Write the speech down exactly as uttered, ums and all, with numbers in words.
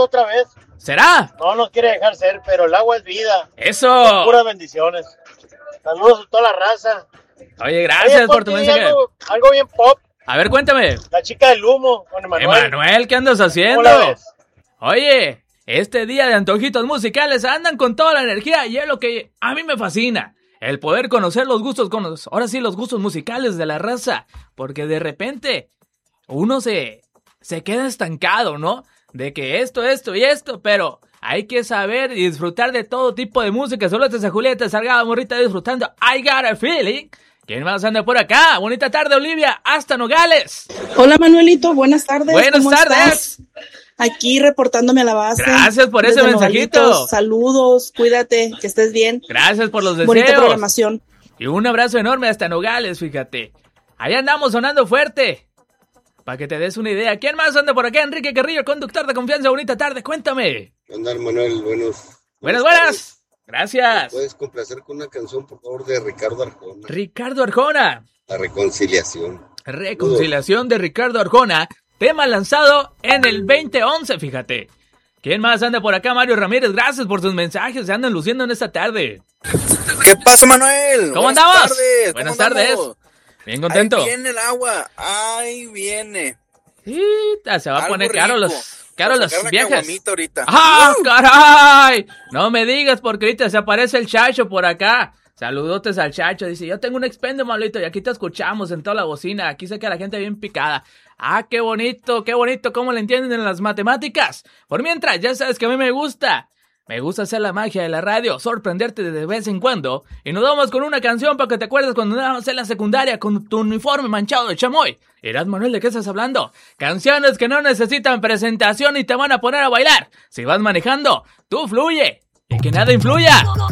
otra vez. ¿Será? No nos quiere dejar ser, pero el agua es vida. ¡Eso! Es puras bendiciones. Saludos a toda la raza. Oye, gracias Oye, por tu mensaje. Algo, algo bien pop. A ver, cuéntame. La chica del humo, con Emanuel. Emanuel, ¿qué andas haciendo? ¿Cómo la ves? Oye, este día de antojitos musicales andan con toda la energía y es lo que a mí me fascina. El poder conocer los gustos, con los, ahora sí, los gustos musicales de la raza. Porque de repente uno se, se queda estancado, ¿no? De que esto, esto y esto, pero hay que saber y disfrutar de todo tipo de música. Saludos a Julieta Salgado, morrita, disfrutando I Got a Feeling. ¿Quién más anda por acá? Bonita tarde, Olivia, hasta Nogales. Hola, Manuelito, buenas tardes. Buenas ¿Cómo tardes. estás? Aquí reportándome a la base. Gracias por ese desde mensajito. Nogalitos. Saludos, cuídate, que estés bien. Gracias por los deseos. Bonita programación. Y un abrazo enorme hasta Nogales, fíjate. Ahí andamos sonando fuerte. Para que te des una idea. ¿Quién más anda por acá? Enrique Carrillo, conductor de confianza. Bonita tarde, cuéntame. ¿Qué onda, Manuel? Buenos. Buenas, buenas. Gracias. ¿Me puedes complacer con una canción, por favor, de Ricardo Arjona? Ricardo Arjona. La reconciliación. Reconciliación de Ricardo Arjona. Tema lanzado en el veinte once, fíjate. ¿Quién más anda por acá? Mario Ramírez, gracias por sus mensajes. Se andan luciendo en esta tarde. ¿Qué pasa, Manuel? ¿Cómo Buenas andamos? Tardes. Buenas ¿Cómo tardes. andamos? Bien contento. Ahí viene el agua. Ahí viene. Sí, se va a Algo poner caro rico. los, caro Para las sacar la viejas. caguamita ahorita. ¡Ah, caray! No me digas porque ahorita se aparece el Chacho por acá. Saludotes al Chacho. Dice, yo tengo un expendio, Manuelito, y aquí te escuchamos en toda la bocina. Aquí sé que la gente bien picada. Ah, qué bonito, qué bonito, cómo le entienden en las matemáticas. Por mientras, ya sabes que a mí me gusta. Me gusta hacer la magia de la radio, sorprenderte de vez en cuando. Y nos vamos con una canción para que te acuerdes cuando andábamos en la secundaria con tu uniforme manchado de chamoy. Irás, Manuel, ¿de qué estás hablando? Canciones que no necesitan presentación y te van a poner a bailar. Si vas manejando, tú fluye y que nada influya.